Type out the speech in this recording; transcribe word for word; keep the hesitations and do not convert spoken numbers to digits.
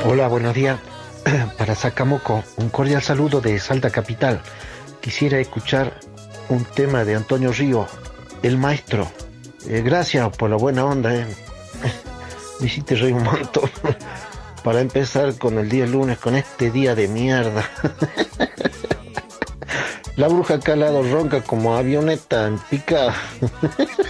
Hola, buenos días. Para Sacamoco, un cordial saludo de Salta Capital. Quisiera escuchar un tema de Antonio Río, El Maestro. Eh, gracias por la buena onda, eh. Me hiciste reír un montón. Para empezar con el día lunes, con este día de mierda. La bruja acá al lado ronca como avioneta en pica.